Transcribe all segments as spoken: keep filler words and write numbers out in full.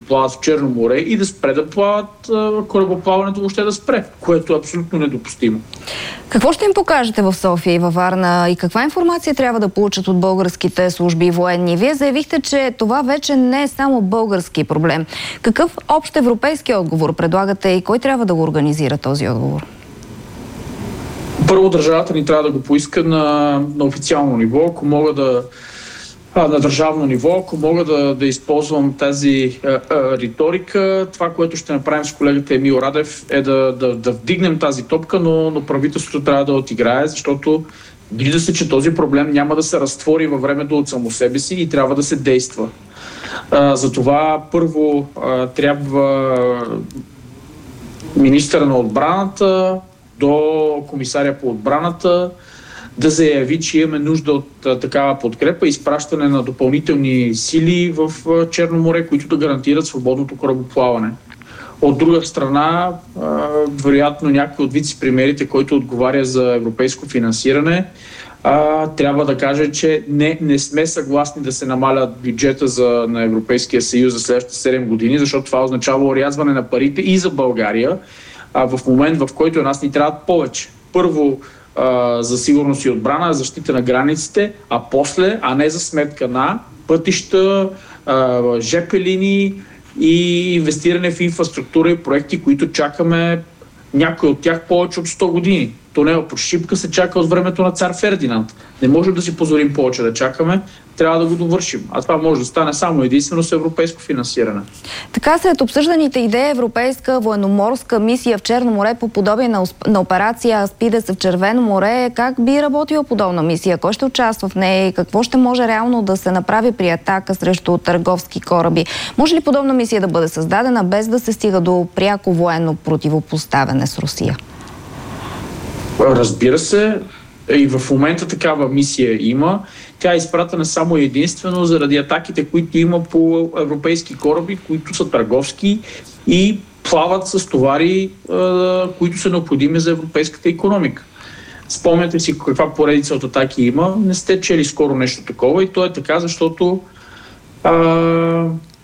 плават в Черно море и да спре да плават, корабоплаването въобще да спре, което е абсолютно недопустимо. Какво ще им покажете в София и във Варна и каква информация трябва да получат от българските служби и военни? Вие заявихте, че това вече не е само български проблем. Какъв общ европейски отговор предлагате и кой трябва да го организира този отговор? Първо, държавата ни трябва да го поиска на, на официално ниво, ако мога да а, на държавно ниво, ако мога да, да използвам тази а, а, риторика. Това, което ще направим с колегата Емил Радев, е да, да, да вдигнем тази топка, но, но правителството трябва да отиграе, защото вижда се, че този проблем няма да се разтвори във времето от само себе си и трябва да се действа. А, затова първо а, трябва министъра на отбраната до комисаря по отбраната да заяви, че имаме нужда от а, такава подкрепа и изпращане на допълнителни сили в а, Черно море, които да гарантират свободното корабоплаване. От друга страна, а, вероятно някой от вице-премиерите, който отговаря за европейско финансиране, а, трябва да каже, че не, не сме съгласни да се намаля бюджета за, на Европейския съюз за следващите седем години, защото това означава орязване на парите и за България, а, в момент, в който нас ни трябват повече. Първо а, за сигурност и отбрана, защита на границите, а после, а не за сметка на пътища, а, жп линии и инвестиране в инфраструктура и проекти, които чакаме, някои от тях повече от сто години. Тунел под Шипка се чака от времето на цар Фердинанд. Не можем да си позволим повече да чакаме, трябва да го довършим. А това може да стане само единствено с европейско финансиране. Така, след обсъжданите идеи европейска военноморска мисия в Черно море по подобие на, на операция Аспидес в Червено море, как би работила подобна мисия? Кой ще участва в нея и какво ще може реално да се направи при атака срещу търговски кораби? Може ли подобна мисия да бъде създадена без да се стига до пряко военно противопоставяне с Русия? Разбира се, и в момента такава мисия има. Тя е изпратена само единствено заради атаките, които има по европейски кораби, които са търговски и плават с товари, които са необходими за европейската икономика. Спомняте си каква поредица от атаки има. Не сте чели скоро нещо такова и то е така, защото а,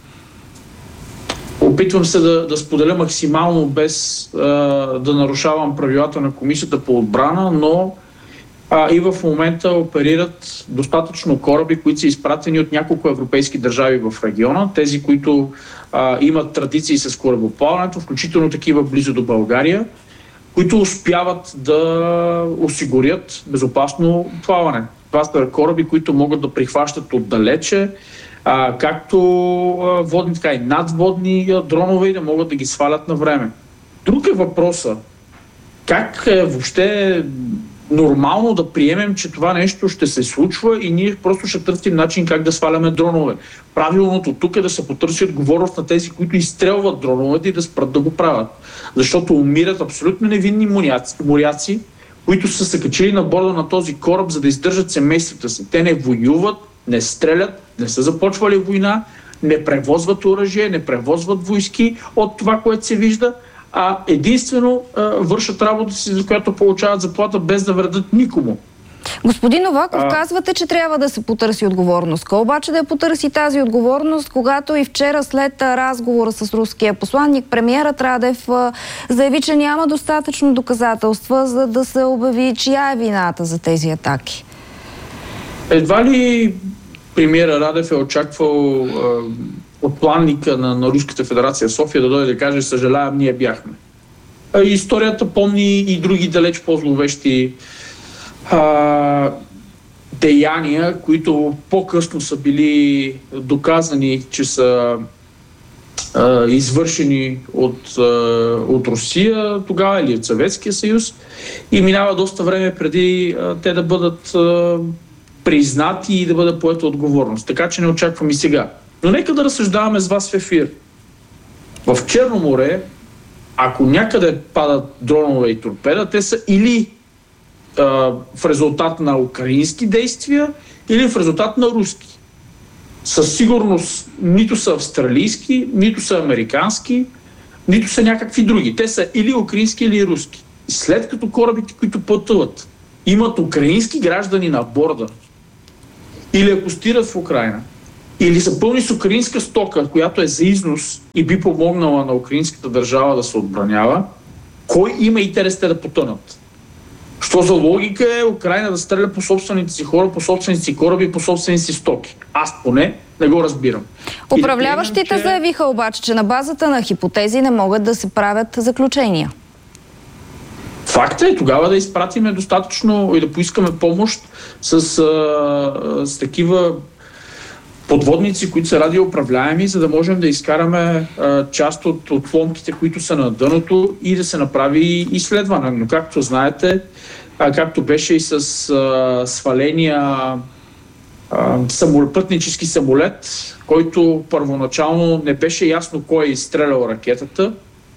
опитвам се да, да споделя максимално без а, да нарушавам правилата на Комисията по отбрана, но а, и в момента оперират достатъчно кораби, които са изпратени от няколко европейски държави в региона. Тези, които а, имат традиции с корабоплаването, включително такива близо до България, които успяват да осигурят безопасно плаване. Това са кораби, които могат да прихващат отдалече, А, както а, водни, така и надводни а, дронове и да могат да ги свалят на време. Друг е въпроса. Как е въобще нормално да приемем, че това нещо ще се случва и ние просто ще търсим начин как да сваляме дронове. Правилното тук е да се потърси отговорност на тези, които изстрелват дроновете и да спрат да го правят. Защото умират абсолютно невинни моряци, моряци които са се качили на борда на този кораб, за да издържат семействата си. Те не воюват, не стрелят, не са започвали война, не превозват оръжие, не превозват войски от това, което се вижда, а единствено а, вършат работа си, за която получават заплата, без да вредят никому. Господин Новаков, а... казвате, че трябва да се потърси отговорност. Кой обаче да я потърси тази отговорност, когато и вчера след разговора с руския посланник, премиерът Радев заяви, че няма достатъчно доказателства, за да се обяви чия е вината за тези атаки? Едва ли премиера Радев е очаквал а, от планника на, на Руската федерация София да дойде да каже: съжалявам, ние бяхме. А, историята помни и други далеч по-зловещи а, деяния, които по-късно са били доказани, че са а, извършени от, а, от Русия тогава или от Съветския съюз, и минава доста време преди а, те да бъдат а, признати и да бъде поета отговорност. Така че не очаквам и сега. Но нека да разсъждаваме с вас в ефир. В Черно море, ако някъде падат дронове и торпеда, те са или а, в резултат на украински действия, или в резултат на руски. Със сигурност нито са австралийски, нито са американски, нито са някакви други. Те са или украински, или руски. И след като корабите, които пътуват, имат украински граждани на борда или акостират в Украйна, или са пълни с украинска стока, която е за износ и би помогнала на украинската държава да се отбранява, кой има интерес те да потънат? Що за логика е Украйна да стреля по собствените си хора, по собствените си кораби, по собствените си стоки? Аз поне не го разбирам. Управляващите да приемем, че... заявиха обаче, че на базата на хипотези не могат да се правят заключения. Факт е тогава да изпратиме достатъчно и да поискаме помощ с, а, с такива подводници, които са радиоуправляеми, за да можем да изкараме а, част от отломките, които са на дъното и да се направи изследване. Но както знаете, а, както беше и с а, сваления а, самолет, пътнически самолет, който първоначално не беше ясно кой е изстрелял ракетата,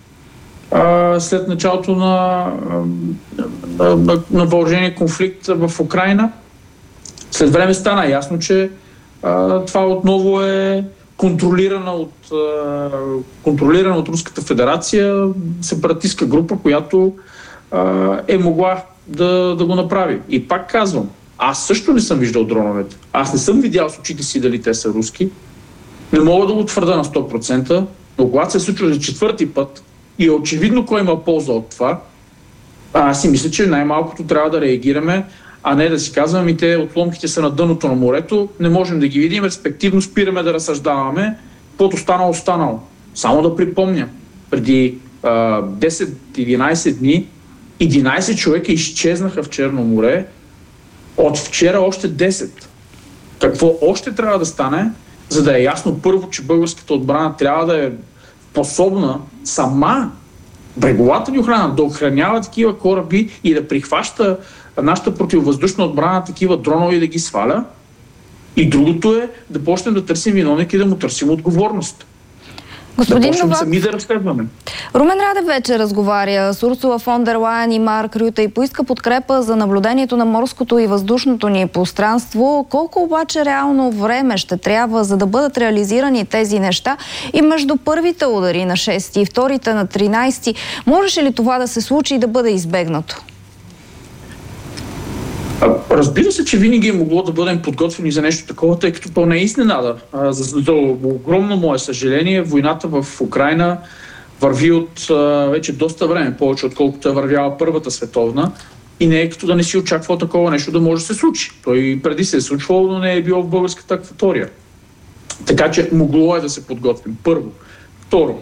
а, след началото на, на, на, на въоръжения конфликт в Украйна. След време стана ясно, че Uh, това отново е контролирана от, uh, контролирана от Руската федерация сепаратистка група, която uh, е могла да, да го направи. И пак казвам, аз също не съм виждал дроновете. Аз не съм видял с очите си дали те са руски. Не мога да го твърда на сто процента, но когато се случва за четвърти път и е очевидно кой има полза от това, аз си мисля, че най-малкото трябва да реагираме, а не да си казваме, и те отломките са на дъното на морето, не можем да ги видим, респективно спираме да разсъждаваме, каквото останало, останало. Само да припомня, преди а, десет-единайсет дни единайсет човека изчезнаха в Черно море, от вчера още десет. Какво още трябва да стане, за да е ясно първо, че българската отбрана трябва да е способна сама, бреговата ни охрана, да охранява такива кораби и да прихваща нашата противовъздушна отбрана такива дронове и да ги сваля. И другото е да почнем да търсим виновник и да му търсим отговорност. Господин да почнем Новак, сами да разследваме. Румен Радев вече разговаря с Урсула фон дер Лайен и Марк Рюте и поиска подкрепа за наблюдението на морското и въздушното ни пространство. Колко обаче реално време ще трябва, за да бъдат реализирани тези неща? И между първите удари на шести и вторите на тринайсети, можеше ли това да се случи и да бъде избегнато? Разбира се, че винаги е могло да бъдем подготвени за нещо такова, тъй като то не е изненада. За, за огромно мое съжаление, войната в Украйна върви от вече доста време, повече отколкото е вървяла Първата световна, и не е като да не си очаквал такова нещо да може да се случи. Той преди се е случвало, но не е било в българската акватория. Така че могло е да се подготвим. Първо. Второ.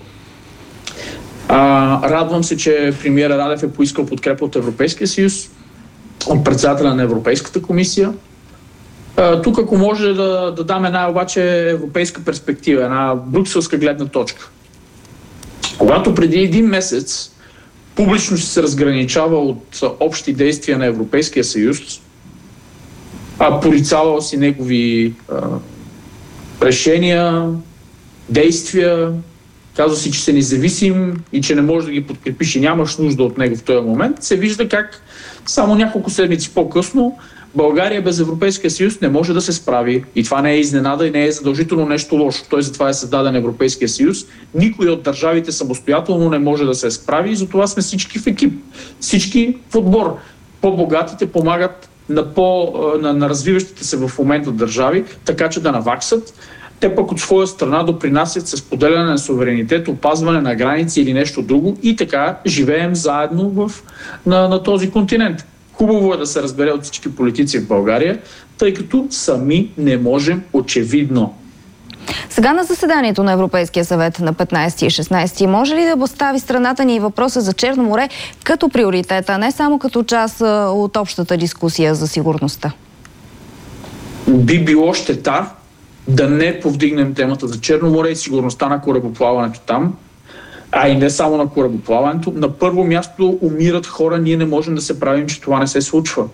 А, радвам се, че премиера Радев е поискал подкрепа от Европейския съюз, от председателя на Европейската комисия. А, тук, ако може да, да дам една обаче европейска перспектива, една брюкселска гледна точка. Когато преди един месец публично ще се разграничава от общи действия на Европейския съюз, а порицавал си негови а, решения, действия, казва си, че се независим и че не можеш да ги подкрепиш и нямаш нужда от него в този момент, се вижда как само няколко седмици по-късно България без Европейския съюз не може да се справи. И това не е изненада и не е задължително нещо лошо. Той затова е създаден Европейския съюз. Никой от държавите самостоятелно не може да се справи и затова сме всички в екип. Всички в отбор. По-богатите помагат на, по, на, на развиващите се в момента държави, така че да наваксат. Те пък от своя страна допринасят с поделяне на суверенитет, опазване на граници или нещо друго и така живеем заедно в, на, на този континент. Хубаво е да се разбере от всички политици в България, тъй като сами не можем, очевидно. Сега на заседанието на Европейския съвет на петнайсети и шестнайсети може ли да постави страната ни въпроса за Черно море като приоритет, а не само като част от общата дискусия за сигурността? Би било щета да не повдигнем темата за Черно море и сигурността на корабоплаването там, а и не само на корабоплаването. На първо място умират хора, ние не можем да се правим, че това не се случва.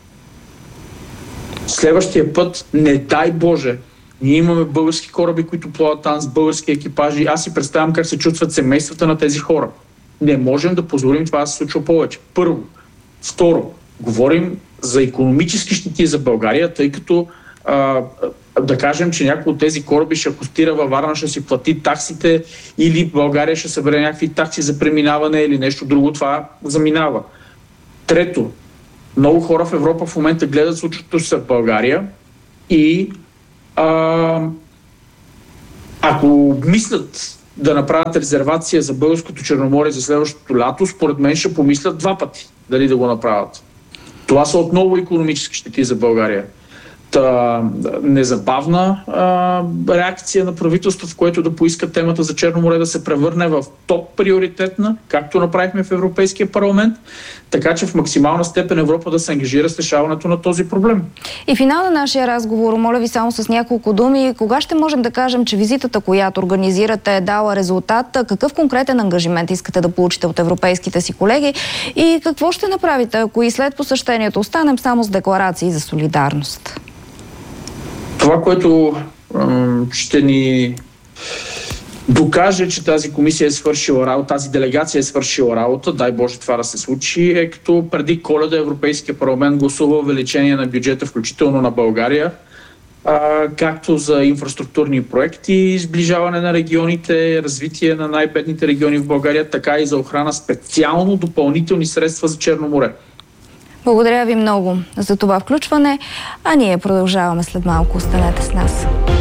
Следващия път, не дай Боже, ние имаме български кораби, които плават там с български екипажи. Аз си представям как се чувстват семействата на тези хора. Не можем да позволим това да се случва повече. Първо. Второ, говорим за икономически щети за България, тъй като а, да кажем, че някой от тези кораби ще акостира във Варна, ще си плати таксите или България ще събере някакви такси за преминаване или нещо друго, това заминава. Трето, много хора в Европа в момента гледат случващото се в България и а, ако мислят да направят резервация за българското Черноморие за следващото лято, според мен ще помислят два пъти дали да го направят. Това са отново икономически щети за България. Та, незабавна а, реакция на правителство, в което да поиска темата за Черно море да се превърне в топ приоритетна, както направихме в Европейския парламент, така че в максимална степен Европа да се ангажира с решаването на този проблем. И финал на нашия разговор, моля ви само с няколко думи, кога ще можем да кажем, че визитата, която организирате, е дала резултат? Какъв конкретен ангажимент искате да получите от европейските си колеги и какво ще направите, ако и след посещението останем само с декларации за солидарност? Това, което м- ще ни докаже, че тази комисия е свършила работа, тази делегация е свършила работа, дай Боже това да се случи, е като преди Коледа Европейския парламент гласува увеличение на бюджета, включително на България, а, както за инфраструктурни проекти, сближаване на регионите, развитие на най-бедните региони в България, така и за охрана специално допълнителни средства за Черно море. Благодаря ви много за това включване, а ние продължаваме след малко. Останете с нас.